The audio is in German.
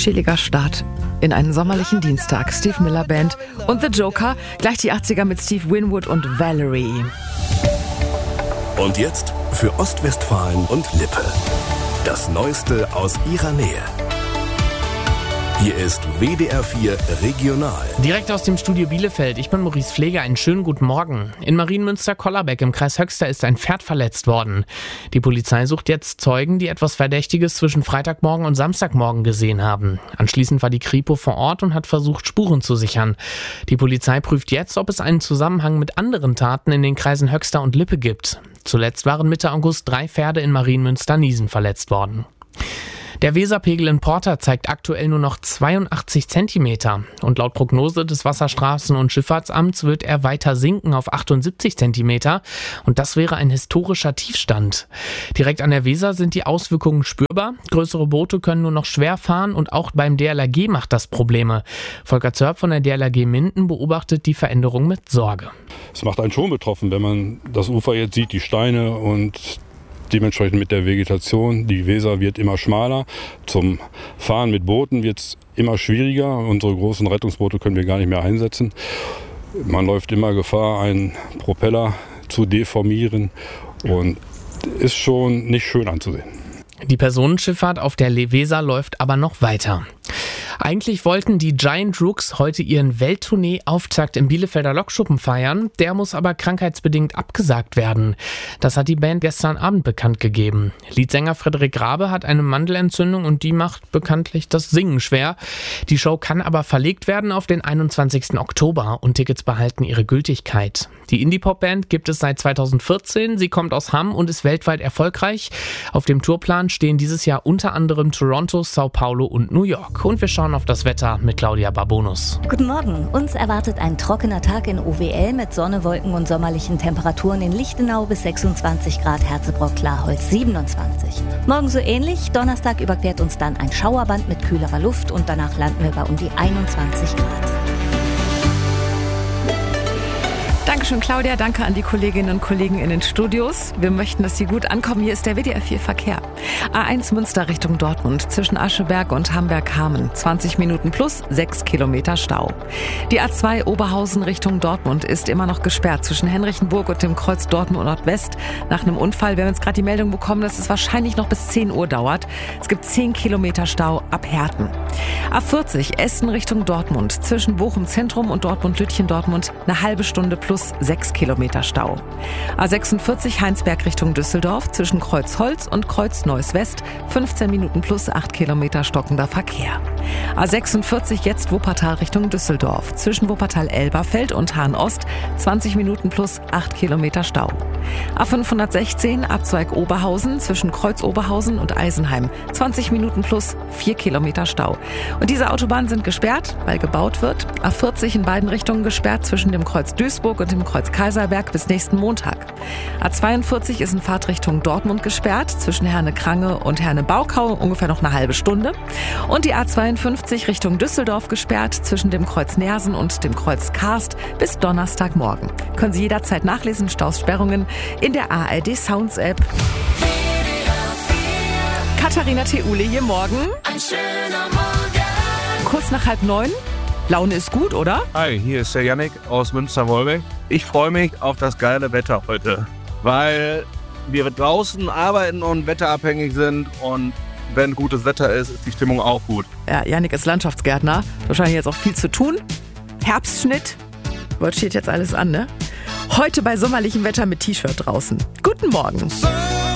chilliger Start in einen sommerlichen Dienstag. Steve Miller Band und The Joker, gleich die 80er mit Steve Winwood und Valerie. Und jetzt für Ostwestfalen und Lippe. Das Neueste aus ihrer Nähe. Hier ist WDR 4 Regional. Direkt aus dem Studio Bielefeld. Ich bin Maurice Pfleger. Einen schönen guten Morgen. In Marienmünster-Kollerbeck im Kreis Höxter ist ein Pferd verletzt worden. Die Polizei sucht jetzt Zeugen, die etwas Verdächtiges zwischen Freitagmorgen und Samstagmorgen gesehen haben. Anschließend war die Kripo vor Ort und hat versucht, Spuren zu sichern. Die Polizei prüft jetzt, ob es einen Zusammenhang mit anderen Taten in den Kreisen Höxter und Lippe gibt. Zuletzt waren Mitte August 3 Pferde in Marienmünster-Niesen verletzt worden. Der Weserpegel in Porta zeigt aktuell nur noch 82 Zentimeter. Und laut Prognose des Wasserstraßen- und Schifffahrtsamts wird er weiter sinken auf 78 Zentimeter. Und das wäre ein historischer Tiefstand. Direkt an der Weser sind die Auswirkungen spürbar. Größere Boote können nur noch schwer fahren und auch beim DLRG macht das Probleme. Volker Zörp von der DLRG Minden beobachtet die Veränderung mit Sorge. Es macht einen schon betroffen, wenn man das Ufer jetzt sieht, die Steine und dementsprechend mit der Vegetation. Die Weser wird immer schmaler. Zum Fahren mit Booten wird es immer schwieriger. Unsere großen Rettungsboote können wir gar nicht mehr einsetzen. Man läuft immer Gefahr, einen Propeller zu deformieren und ist schon nicht schön anzusehen. Die Personenschifffahrt auf der Weser läuft aber noch weiter. Eigentlich wollten die Giant Rooks heute ihren Welttournee-Auftakt im Bielefelder Lokschuppen feiern. Der muss aber krankheitsbedingt abgesagt werden. Das hat die Band gestern Abend bekannt gegeben. Leadsänger Frederik Grabe hat eine Mandelentzündung und die macht bekanntlich das Singen schwer. Die Show kann aber verlegt werden auf den 21. Oktober und Tickets behalten ihre Gültigkeit. Die Indie-Pop-Band gibt es seit 2014. Sie kommt aus Hamm und ist weltweit erfolgreich. Auf dem Tourplan stehen dieses Jahr unter anderem Toronto, Sao Paulo und New York. Und wir schauen auf das Wetter mit Claudia Barbonus. Guten Morgen. Uns erwartet ein trockener Tag in OWL mit Sonne, Wolken und sommerlichen Temperaturen in Lichtenau bis 26 Grad, Herzebrock-Klarholz 27. Morgen so ähnlich. Donnerstag überquert uns dann ein Schauerband mit kühlerer Luft und danach landen wir bei um die 21 Grad. Dankeschön, Claudia. Danke an die Kolleginnen und Kollegen in den Studios. Wir möchten, dass Sie gut ankommen. Hier ist der WDR 4 Verkehr. A1 Münster Richtung Dortmund zwischen Ascheberg und Hamberg-Hameln. 20 Minuten plus 6 Kilometer Stau. Die A2 Oberhausen Richtung Dortmund ist immer noch gesperrt zwischen Henrichenburg und dem Kreuz Dortmund Nordwest. Nach einem Unfall, wir haben jetzt gerade die Meldung bekommen, dass es wahrscheinlich noch bis 10 Uhr dauert. Es gibt 10 Kilometer Stau ab Herten. A40 Essen Richtung Dortmund zwischen Bochum Zentrum und Dortmund-Lütchen-Dortmund eine halbe Stunde plus 6 Kilometer Stau. A46 Heinsberg Richtung Düsseldorf zwischen Kreuzholz und Kreuz-Neuss-West 15 Minuten plus 8 Kilometer stockender Verkehr. A46 jetzt Wuppertal Richtung Düsseldorf zwischen Wuppertal-Elberfeld und Hahn-Ost 20 Minuten plus 8 Kilometer Stau. A516 Abzweig Oberhausen zwischen Kreuz Oberhausen und Eisenheim 20 Minuten plus 4 Kilometer Stau. Und diese Autobahnen sind gesperrt, weil gebaut wird. A40 in beiden Richtungen gesperrt zwischen dem Kreuz Duisburg und dem Kreuz Kaiserberg bis nächsten Montag. A42 ist in Fahrtrichtung Dortmund gesperrt zwischen Herne-Krange und Herne-Baukau ungefähr noch eine halbe Stunde. Und die A52 Richtung Düsseldorf gesperrt zwischen dem Kreuz Nersen und dem Kreuz Karst bis Donnerstagmorgen. Können Sie jederzeit nachlesen, Staus, Sperrungen in der ARD Sounds App. Katharina Theule hier morgen. Ein schöner Morgen. Kurz nach 8:30. Laune ist gut, oder? Hi, hier ist der Yannick aus Münster-Wolbeck. Ich freue mich auf das geile Wetter heute, weil wir draußen arbeiten und wetterabhängig sind und wenn gutes Wetter ist, ist die Stimmung auch gut. Ja, Yannick ist Landschaftsgärtner. Wahrscheinlich jetzt auch viel zu tun. Herbstschnitt. Was steht jetzt alles an, ne? Heute bei sommerlichem Wetter mit T-Shirt draußen. Guten Morgen.